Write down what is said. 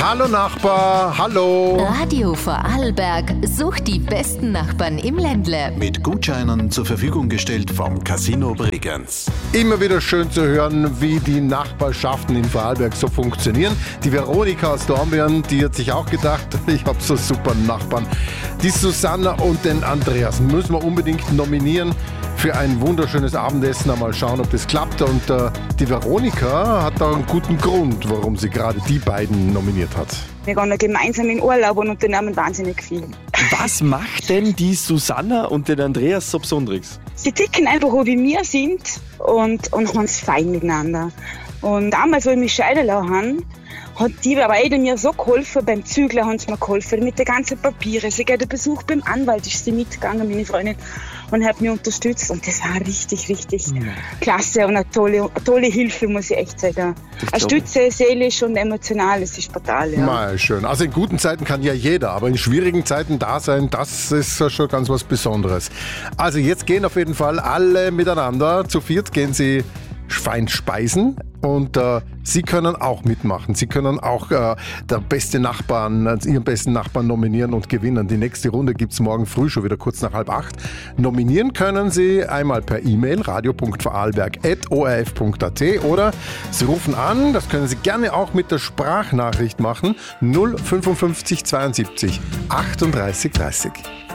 Hallo Nachbar, hallo. Radio Vorarlberg sucht die besten Nachbarn im Ländle. Mit Gutscheinen zur Verfügung gestellt vom Casino Bregenz. Immer wieder schön zu hören, wie die Nachbarschaften in Vorarlberg so funktionieren. Die Veronika aus Dornbirn, die hat sich auch gedacht, ich habe so super Nachbarn. Die Susanna und den Andreas müssen wir unbedingt nominieren für ein wunderschönes Abendessen. Mal schauen, ob das klappt. Und die Veronika hat da einen guten Grund, warum sie gerade die beiden nominiert hat. Wir gehen gemeinsam in Urlaub und unternehmen wahnsinnig viel. Was macht denn die Susanna und den Andreas so besonderes? Sie ticken einfach, wie wir sind und haben es fein miteinander. Und damals, wo ich mich scheiden lassen habe, hat die beide mir so geholfen. Beim Zügler haben sie mir geholfen, mit den ganzen Papieren. Sogar der Besuch beim Anwalt ist sie mitgegangen, meine Freundin, und hat mich unterstützt. Und das war richtig klasse und eine tolle Hilfe, muss ich echt sagen. Eine Stütze, seelisch und emotional, das ist brutal. Ja. Mal schön. Also in guten Zeiten kann ja jeder, aber in schwierigen Zeiten da sein, das ist schon ganz was Besonderes. Also jetzt gehen auf jeden Fall alle miteinander. Zu viert gehen sie fein speisen. Und Sie können auch mitmachen. Sie können auch ihren besten Nachbarn nominieren und gewinnen. Die nächste Runde gibt es morgen früh, schon wieder kurz nach 7:30. Nominieren können Sie einmal per E-Mail radio.vorarlberg@orf.at oder Sie rufen an, das können Sie gerne auch mit der Sprachnachricht machen, 055 72 38 30.